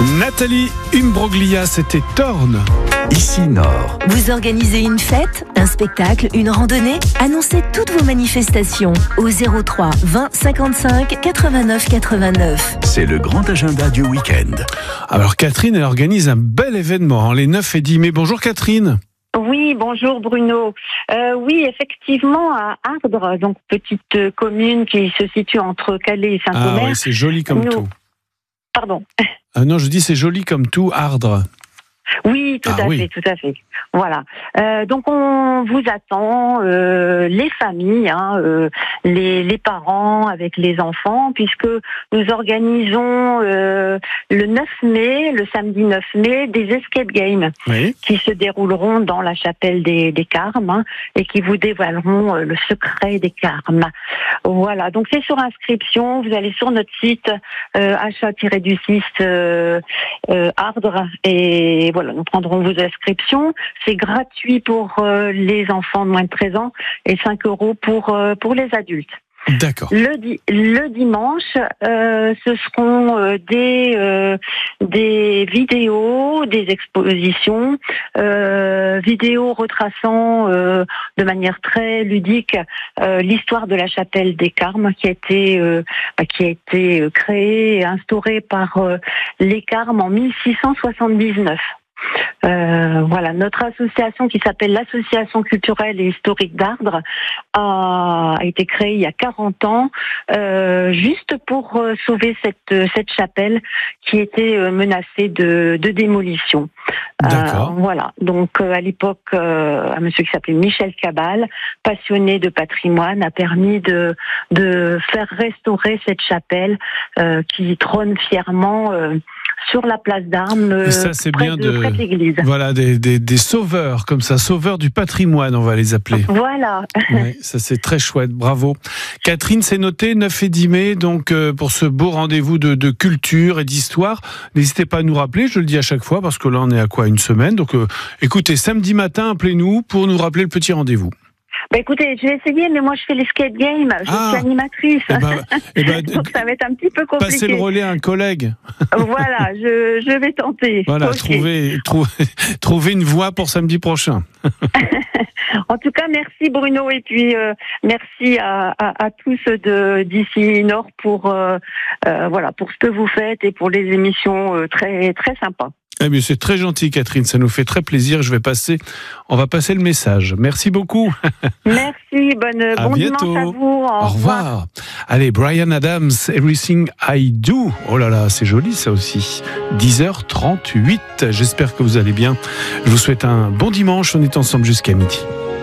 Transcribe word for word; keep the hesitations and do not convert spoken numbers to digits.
Nathalie Imbroglia, c'était Torn. Ici Nord. Vous organisez une fête, un spectacle, une randonnée? Annoncez toutes vos manifestations au zéro trois vingt cinquante-cinq quatre-vingt-neuf quatre-vingt-neuf. C'est le grand agenda du week-end. Alors Catherine, elle organise un bel événement les neuf et dix mai. Bonjour Catherine. Oui, bonjour Bruno. Euh, oui, effectivement, à Ardres, donc petite commune qui se situe entre Calais et Saint-Omer. Ah oui, c'est joli comme nous... tout. Pardon. Ah non, je dis c'est joli comme tout, Ardres. Oui, tout ah, à oui. fait, tout à fait. Voilà. Euh, donc on vous attend, euh, les familles, hein, euh, les, les parents avec les enfants, puisque nous organisons euh, le neuf mai, le samedi neuf mai, des escape games oui. qui se dérouleront dans la chapelle des, des Carmes hein, et qui vous dévoileront euh, le secret des Carmes. Voilà. Donc c'est sur inscription. Vous allez sur notre site euh, achat du six euh, euh, Ardres et voilà, nous prendrons vos inscriptions. C'est gratuit pour euh, les enfants de moins de treize ans et cinq euros pour, euh, pour les adultes. D'accord. Le, di- le dimanche, euh, ce seront euh, des, euh, des vidéos, des expositions, euh, vidéos retraçant euh, de manière très ludique euh, l'histoire de la chapelle des Carmes qui a été, euh, qui a été créée et instaurée par euh, les Carmes en mille six cent soixante-dix-neuf. Euh, voilà, notre association qui s'appelle l'Association culturelle et historique d'Ardres a, a été créée il y a quarante ans, euh, juste pour euh, sauver cette, cette chapelle qui était euh, menacée de, de démolition. D'accord. Euh, voilà, donc euh, à l'époque, euh, un monsieur qui s'appelait Michel Cabal, passionné de patrimoine, a permis de, de faire restaurer cette chapelle euh, qui trône fièrement euh, sur la place d'Armes, euh, ça, c'est près, bien de, de, près de l'église. Voilà, des, des, des sauveurs comme ça, sauveurs du patrimoine, on va les appeler. Voilà. Ouais, ça c'est très chouette, bravo. Catherine, c'est noté, neuf et dix mai, donc euh, pour ce beau rendez-vous de, de culture et d'histoire. N'hésitez pas à nous rappeler, je le dis à chaque fois, parce que là on est à quoi, une semaine. Donc euh, écoutez, samedi matin, appelez-nous pour nous rappeler le petit rendez-vous. Bah écoutez, je vais essayer, mais moi je fais l'escape game, je ah, suis animatrice, eh ben, eh ben, donc ça va être un petit peu compliqué. Passez le relais à un collègue. Voilà, je, je vais tenter. Voilà, okay. trouver, trouver, trouver une voie pour samedi prochain. En tout cas, merci Bruno et puis euh, merci à, à, à tous de d'ici Nord pour euh, euh, voilà pour ce que vous faites et pour les émissions euh, très très sympas. Eh bien, c'est très gentil, Catherine. Ça nous fait très plaisir. Je vais passer, on va passer le message. Merci beaucoup. Merci. Bonne, à bon bientôt. dimanche à vous. Au, Au revoir. revoir. Allez, Bryan Adams, Everything I Do. Oh là là, c'est joli ça aussi. dix heures trente-huit. J'espère que vous allez bien. Je vous souhaite un bon dimanche. On est ensemble jusqu'à midi.